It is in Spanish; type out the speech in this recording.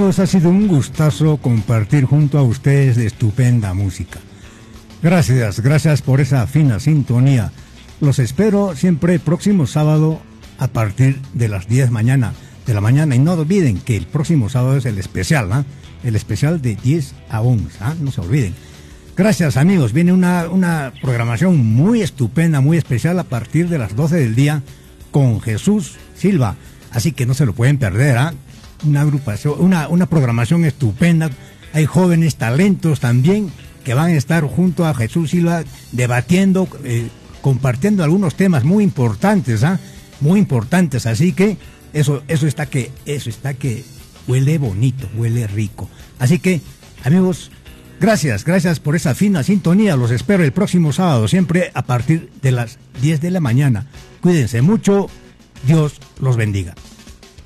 amigos, ha sido un gustazo compartir junto a ustedes de estupenda música. Gracias por esa fina sintonía. Los espero siempre el próximo sábado a partir de las 10 de la mañana. Y no olviden que el próximo sábado es el especial, ¿eh? El especial de 10 a 11, ¿eh? No se olviden. Gracias, amigos. Viene una programación muy estupenda, muy especial a partir de las 12 del día con Jesús Silva. Así que no se lo pueden perder, ¿eh? Una programación estupenda. Hay jóvenes talentos también que van a estar junto a Jesús Silva debatiendo, compartiendo algunos temas muy importantes, ¿eh? Muy importantes. Así que eso está que huele bonito, huele rico. Así que, amigos, gracias por esa fina sintonía. Los espero el próximo sábado, siempre a partir de las 10 de la mañana. Cuídense mucho. Dios los bendiga.